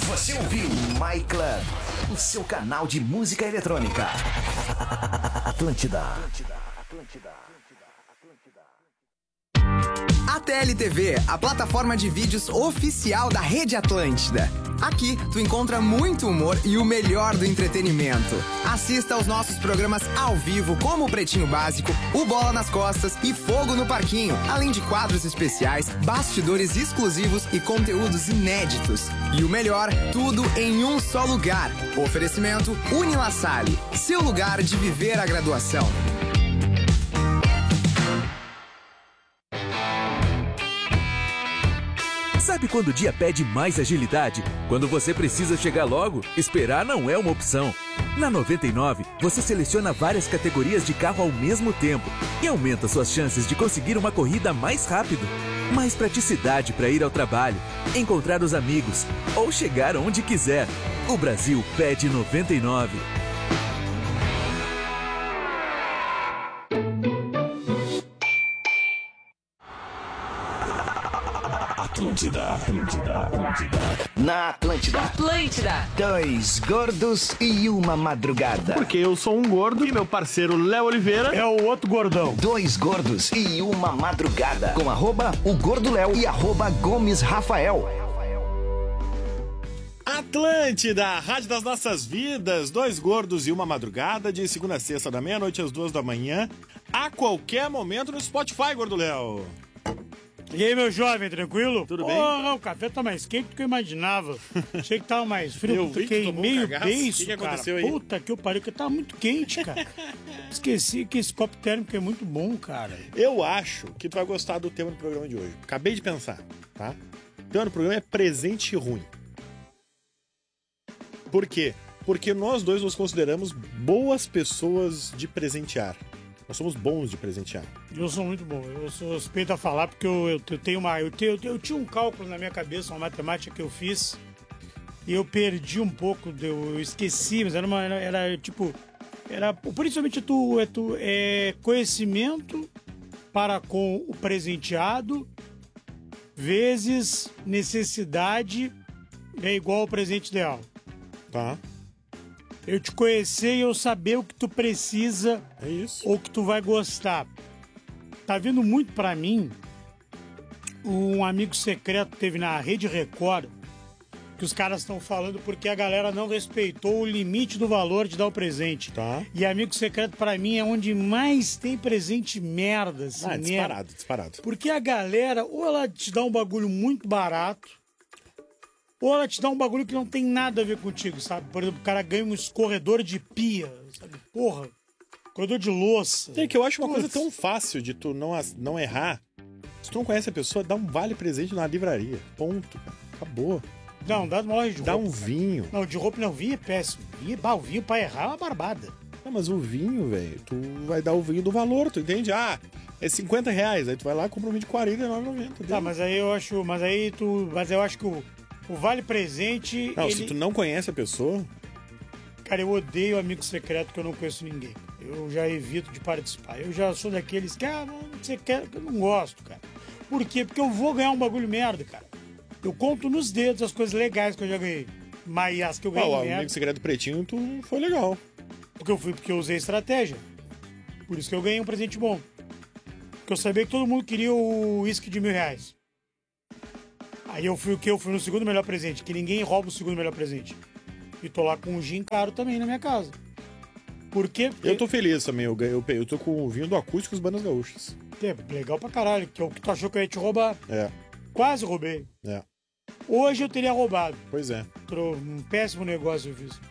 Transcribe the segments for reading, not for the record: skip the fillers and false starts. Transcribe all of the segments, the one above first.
Você ouviu My Club, o seu canal de música eletrônica. Atlântida. A TLTV, a plataforma de vídeos oficial da Rede Atlântida. Aqui tu encontra muito humor e o melhor do entretenimento. Assista aos nossos programas ao vivo, como o Pretinho Básico, o Bola nas Costas e Fogo no Parquinho, além de quadros especiais, bastidores exclusivos e conteúdos inéditos. E o melhor, tudo em um só lugar. Oferecimento Unilassalle, seu lugar de viver a graduação. Sabe quando o dia pede mais agilidade? Quando você precisa chegar logo, esperar não é uma opção. Na 99, você seleciona várias categorias de carro ao mesmo tempo e aumenta suas chances de conseguir uma corrida mais rápido. Mais praticidade para ir ao trabalho, encontrar os amigos ou chegar onde quiser. O Brasil pede 99. Na Atlântida. Dois gordos e uma madrugada. Porque eu sou um gordo e meu parceiro Léo Oliveira é o outro gordão. Dois gordos e uma madrugada. Com @o Gordo Léo e @Gomes Rafael. Atlântida, a rádio das nossas vidas. Dois gordos e uma madrugada, de segunda a sexta, da meia-noite às 2h, a qualquer momento no Spotify, Gordo Léo. E aí, meu jovem, tranquilo? Tudo bem? O café tá mais quente do que eu imaginava. Achei que tava mais frio. Eu vi que fiquei tomou meio cagaço. beiço, O que cara. aconteceu aí? Puta que eu pariu, que tava muito quente, cara. Esqueci que esse copo térmico é muito bom, cara. Eu acho que tu vai gostar do tema do programa de hoje. Acabei de pensar, tá? O tema do programa é presente ruim. Por quê? Porque nós dois nos consideramos boas pessoas de presentear. Nós somos bons de presentear. Eu sou muito bom. Eu sou suspeito a falar porque eu tenho uma... Eu tinha um cálculo na minha cabeça, uma matemática que eu fiz, e eu perdi um pouco, eu esqueci, mas era tipo... Era principalmente conhecimento para com o presenteado vezes necessidade é igual ao presente ideal. Tá? Eu te conhecer e eu saber o que tu precisa ou o que tu vai gostar. Tá vindo muito pra mim um amigo secreto teve na Rede Record, que os caras estão falando porque a galera não respeitou o limite do valor de dar o presente. Tá. E amigo secreto pra mim é onde mais tem presente merda, assim, disparado. Porque a galera, ou ela te dá um bagulho muito barato, ou ela te dá um bagulho que não tem nada a ver contigo, sabe? Por exemplo, o cara ganha um escorredor de pia, sabe? Porra, escorredor de louça. É que eu acho uma coisa tão fácil de tu não errar. Se tu não conhece a pessoa, dá um vale-presente na livraria. Ponto. Acabou. Não, dá uma loja de roupa. Dá um vinho. Não, de roupa não, vinho é péssimo. O vinho pra errar é uma barbada. Não, mas o vinho, velho, tu vai dar o vinho do valor, tu entende? Ah, é R$50. Aí tu vai lá e compra um vinho de R$49,90. Tá, mas aí eu acho... Mas eu acho que o vale presente... Não, se tu não conhece a pessoa... Cara, eu odeio amigo secreto que eu não conheço ninguém. Eu já evito de participar. Eu já sou daqueles que, você quer... Eu não gosto, cara. Por quê? Porque eu vou ganhar um bagulho merda, cara. Eu conto nos dedos as coisas legais que eu já ganhei. Mas as que eu ganhei o merda... amigo secreto pretinho, tu foi legal. Porque eu usei estratégia. Por isso que eu ganhei um presente bom. Porque eu sabia que todo mundo queria o uísque de R$1.000. Aí eu fui no segundo melhor presente, que ninguém rouba o segundo melhor presente. E tô lá com um gin caro também na minha casa. Por quê? Porque... Eu tô feliz também, eu tô com o vinho do Acústicos Bandas Gaúchas. É, legal pra caralho, que é o que tu achou que eu ia te roubar. É. Quase roubei. É. Hoje eu teria roubado. Pois é. Um péssimo negócio eu fiz.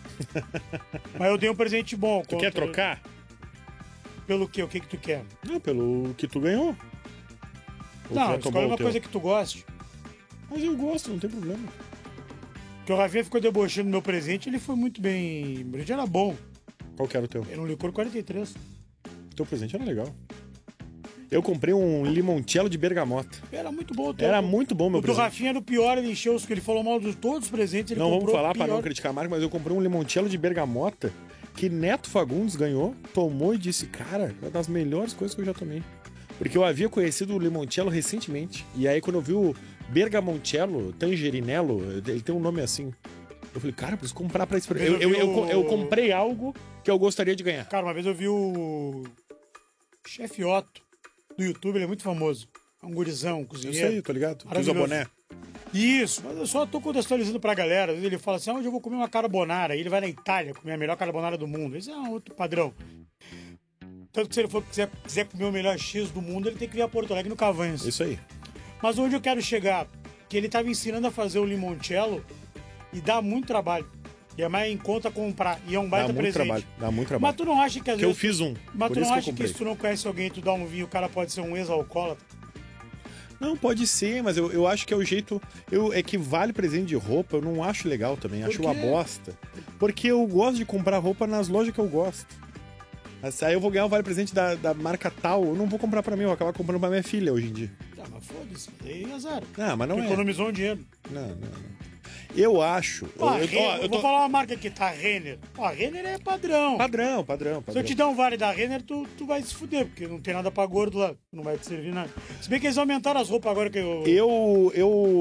Mas eu dei um presente bom. Tu quer trocar? Pelo quê? O que tu quer? Não, pelo que tu ganhou. Não, escolhe uma coisa que tu goste. Mas eu gosto, não tem problema. Porque o Rafinha ficou debochando do meu presente, ele foi muito bem... O presente era bom. Qual que era o teu? Era um licor 43. O teu presente era legal. Eu comprei um limoncello de bergamota. Era muito bom o teu. Era muito bom, meu presente. O do Rafinha era o pior, ele encheu os que ele falou mal de todos os presentes. Ele não vamos falar pior. pra não criticar a marca, mas eu comprei um limoncello de bergamota que Neto Fagundes ganhou, tomou e disse, cara, é uma das melhores coisas que eu já tomei. Porque eu havia conhecido o limoncello recentemente. E aí quando eu vi o Bergamoncello, Tangerinello, ele tem um nome assim. Eu falei, cara, eu preciso comprar pra experimentar. Eu comprei algo que eu gostaria de ganhar. Cara, uma vez eu vi o Chefe Otto do YouTube, ele é muito famoso. É um gurizão, um cozinheiro. Eu sei, tô ligado. Que usa boné. Isso, mas eu só tô contextualizando pra galera. Ele fala assim, onde eu vou comer uma carbonara? Aí ele vai na Itália comer a melhor carbonara do mundo. Esse é um outro padrão. Tanto que se ele for quiser comer o melhor X do mundo, ele tem que vir a Porto Alegre no Cavanhas. Isso aí. Mas onde eu quero chegar? Que ele tava ensinando a fazer o limoncello e dá muito trabalho. E é mais em conta comprar. E é um baita presente. Dá muito trabalho. Mas tu não acha que às vezes... eu fiz um. Mas tu não acha que se tu não conhece alguém e tu dá um vinho, o cara pode ser um ex-alcoólatra? Não, pode ser, mas eu acho que é o jeito... É que vale presente de roupa, eu não acho legal também. Acho uma bosta. Porque eu gosto de comprar roupa nas lojas que eu gosto. Aí eu vou ganhar um vale presente da marca tal, eu não vou comprar pra mim, eu vou acabar comprando pra minha filha hoje em dia. Tá, mas foda-se, aí é azar. Não, mas não tu é. Economizou um dinheiro. Não. Eu acho... Eu vou falar uma marca aqui, tá? Renner. Ó, a Renner é padrão. Padrão. Se eu te der um vale da Renner, tu vai se fuder, porque não tem nada pra gordo lá. Não vai te servir nada. Se bem que eles aumentaram as roupas agora que eu...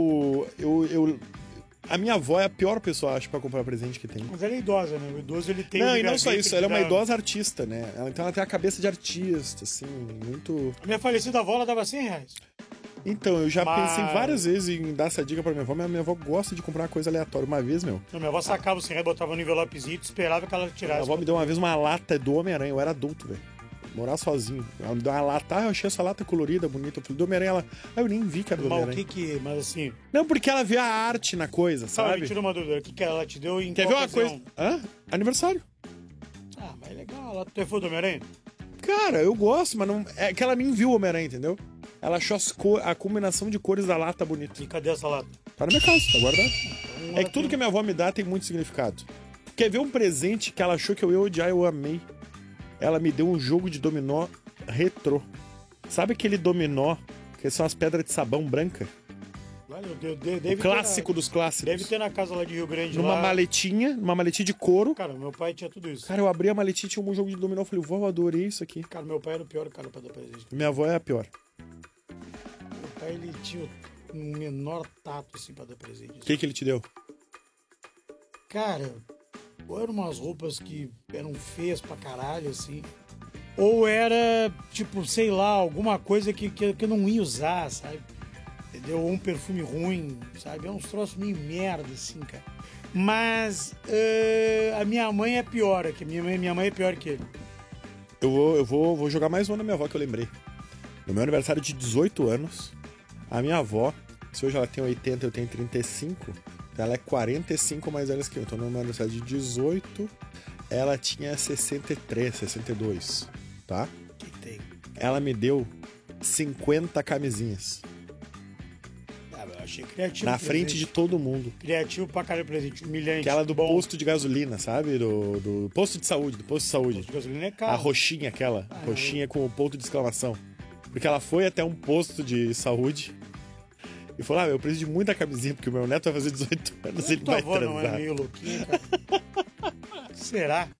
A minha avó é a pior pessoa, acho, pra comprar presente que tem. Mas ela é idosa, né? O idoso, ele tem... Não, e não só isso, ela é uma idosa artista, né? Então ela tem a cabeça de artista, assim, muito... A minha falecida avó, ela dava R$100. Então, eu já pensei várias vezes em dar essa dica pra minha avó, mas minha avó gosta de comprar uma coisa aleatória. Uma vez, Não, minha avó sacava o R$100, botava no envelopezinho e esperava que ela tirasse. Minha avó me deu uma vez uma lata do Homem-Aranha, eu era adulto, velho. Morar sozinho. Ela me deu uma lata, eu achei essa lata colorida, bonita. Eu falei, do Homem-Aranha, ela... eu nem vi que era do Homem-Aranha. Mas assim... Não, porque ela vê a arte na coisa, sabe? Me tira uma dúvida, o que ela te deu em Quer ver uma coisa? Aniversário. Ah, mas é legal, ela tu foi do Homem-Aranha? Cara, eu gosto, mas não... É que ela nem viu o Homem-Aranha, entendeu? Ela achou a combinação de cores da lata bonita. E cadê essa lata? Tá na minha casa, tá guardado. É que tudo que a minha avó me dá tem muito significado. Quer ver um presente que ela achou que eu ia odiar e eu amei? Ela me deu um jogo de dominó retrô. Sabe aquele dominó que são as pedras de sabão branca? Deve o clássico dos clássicos. Deve ter na casa lá de Rio Grande. Numa maletinha de couro. Cara, meu pai tinha tudo isso. Cara, eu abri a maletinha e tinha um jogo de dominó. Eu falei, vó, eu adorei isso aqui. Cara, meu pai era o pior cara pra dar presente. Minha avó é a pior. Meu pai, ele tinha um menor tato, assim, pra dar presente. O que ele te deu? Cara, ou eram umas roupas que eram feias pra caralho, assim. Ou era, tipo, sei lá, alguma coisa que eu não ia usar, sabe? Entendeu? Ou um perfume ruim, sabe? É uns troços meio merda, assim, cara. Mas a minha mãe é pior, que minha mãe é pior que ele. Eu vou jogar mais uma na minha avó que eu lembrei. No meu aniversário de 18 anos, a minha avó, se hoje ela tem 80 eu tenho 35, ela é 45 mais velha que eu. Então no meu aniversário de 18, ela tinha 63, 62, tá? Que tem? Ela me deu 50 camisinhas. Eu achei criativo. Na frente de todo mundo. Criativo pra caralho presente, humilhante. Aquela do posto de gasolina, sabe? Do posto de saúde, do posto de saúde. Posto de gasolina é caro. A roxinha aquela, roxinha com o ponto de exclamação. Porque ela foi até um posto de saúde e falou, eu preciso de muita camisinha, porque o meu neto vai fazer 18 anos e ele vai transar. Tua avó não é meio louquinha, cara? Será?